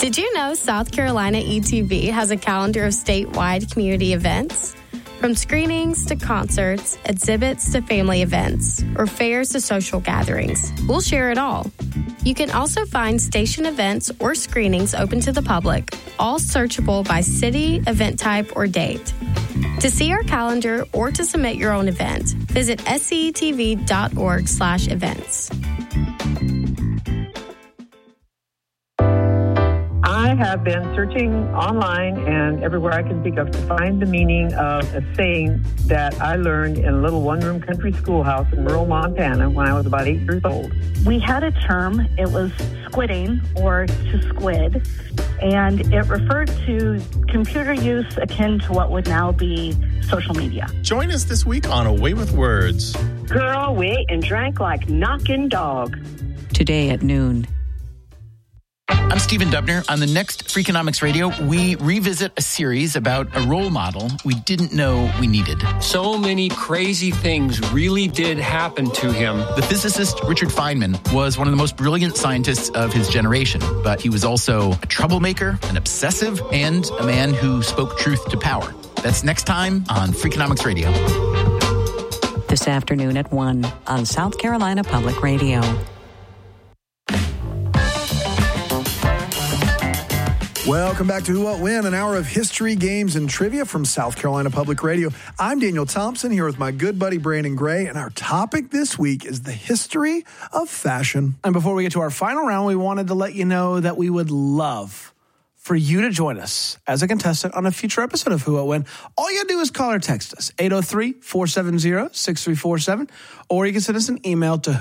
Did you know South Carolina ETV has a calendar of statewide community events? From screenings to concerts, exhibits to family events, or fairs to social gatherings, we'll share it all. You can also find station events or screenings open to the public, all searchable by city, event type, or date. To see our calendar or to submit your own event, visit scetv.org/events. I have been searching online and everywhere I can think of to find the meaning of a saying that I learned in a little one-room country schoolhouse in rural Montana when I was about 8 years old. We had a term, it was squidding or to squid, and it referred to computer use akin to what would now be social media. Join us this week on Away with Words. Girl, we ate and drank like knocking dog. Today at noon. I'm Stephen Dubner. On the next Freakonomics Radio, we revisit a series about a role model we didn't know we needed. So many crazy things really did happen to him. The physicist Richard Feynman was one of the most brilliant scientists of his generation, but he was also a troublemaker, an obsessive, and a man who spoke truth to power. That's next time on Freakonomics Radio. This afternoon at 1 on South Carolina Public Radio. Welcome back to Who, What, When, an hour of history, games, and trivia from South Carolina Public Radio. I'm Daniel Thompson here with my good buddy Brandon Gray, and our topic this week is the history of fashion. And before we get to our final round, we wanted to let you know that we would love for you to join us as a contestant on a future episode of Who, What, When. All you got to do is call or text us, 803-470-6347, or you can send us an email to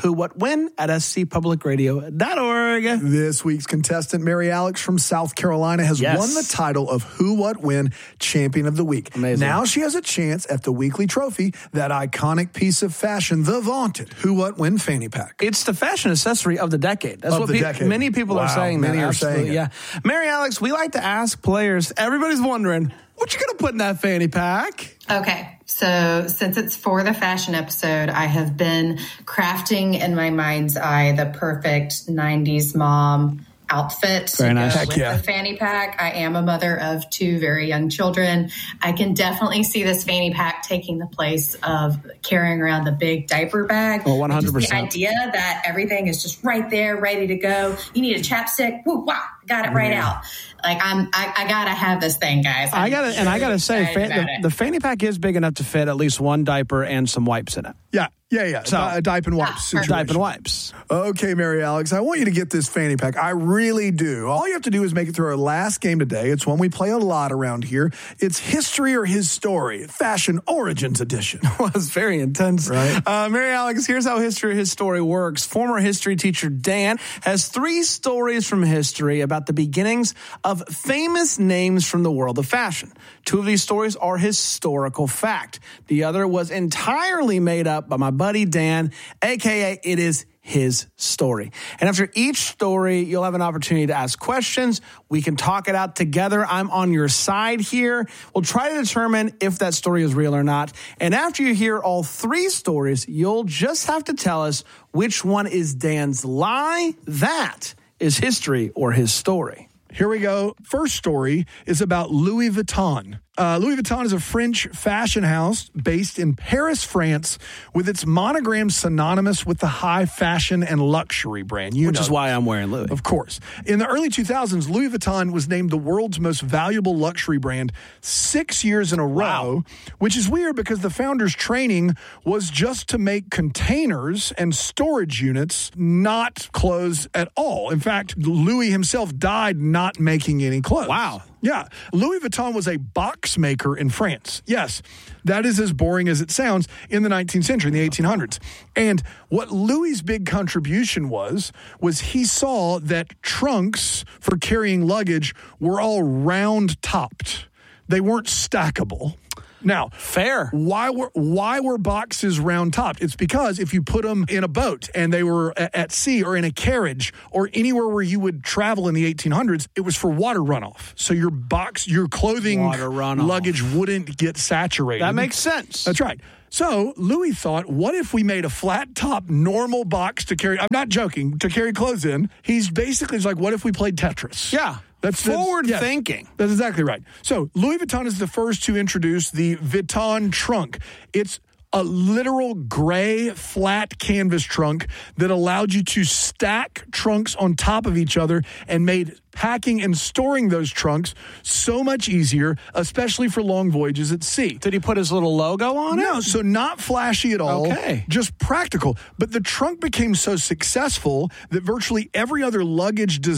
whowhatwhen@scpublicradio.org. This week's contestant, Mary Alex from South Carolina, has won the title of Who, What, When Champion of the Week. Amazing. Now she has a chance at the weekly trophy, that iconic piece of fashion, the vaunted Who, What, When fanny pack. It's the fashion accessory of the decade. That's what many people are saying. Many that. are Absolutely, saying it. Yeah. Mary Alex, we like to ask players, everybody's wondering, what you going to put in that fanny pack? Okay, so since it's for the fashion episode, I have been crafting in my mind's eye the perfect 90s mom outfit Very nice. with the fanny pack. I am a mother of 2 very young children. I can definitely see this fanny pack taking the place of carrying around the big diaper bag. Oh, 100%. Just the idea that everything is just right there, ready to go. You need a chapstick. Woo, wah, got it right out. Like I gotta have this thing, guys. I gotta say, the fanny pack is big enough to fit at least one diaper and some wipes in it. Yeah. So, diaper and wipes. Diaper and wipes. Okay, Mary Alex, I want you to get this fanny pack. I really do. All you have to do is make it through our last game today. It's one we play a lot around here. It's History or His Story, Fashion Origins Edition. Well, it's very intense. Right? Mary Alex, here's how History or His Story works. Former history teacher Dan has 3 stories from history about the beginnings of famous names from the world of fashion. 2 of these stories are historical fact. The other was entirely made up by my buddy Dan, a.k.a. it is his story. And after each story, you'll have an opportunity to ask questions. We can talk it out together. I'm on your side here. We'll try to determine if that story is real or not. And after you hear all 3 stories, you'll just have to tell us which one is Dan's lie. That is History or His Story. Here we go. First story is about Louis Vuitton. Louis Vuitton is a French fashion house based in Paris, France, with its monogram synonymous with the high fashion and luxury brand. Which is why I'm wearing Louis. Of course. In the early 2000s, Louis Vuitton was named the world's most valuable luxury brand 6 years in a row, which is weird because the founder's training was just to make containers and storage units, not clothes at all. In fact, Louis himself died not making any clothes. Wow. Yeah. Louis Vuitton was a box maker in France. Yes, that is as boring as it sounds in the 19th century, in the 1800s. And what Louis's big contribution was he saw that trunks for carrying luggage were all round-topped. They weren't stackable. Now, fair. Why were boxes round-topped? It's because if you put them in a boat and they were at sea or in a carriage or anywhere where you would travel in the 1800s, it was for water runoff. So your clothing luggage wouldn't get saturated. That makes sense. That's right. So Louis thought, what if we made a flat-top, normal box to carry? I'm not joking, to carry clothes in. He's like, what if we played Tetris? Yeah. That's forward yes, thinking. That's exactly right. So Louis Vuitton is the first to introduce the Vuitton trunk. It's a literal gray flat canvas trunk that allowed you to stack trunks on top of each other and made packing and storing those trunks so much easier, especially for long voyages at sea. Did he put his little logo on it? No, so not flashy at all. Okay. Just practical. But the trunk became so successful that virtually every other luggage design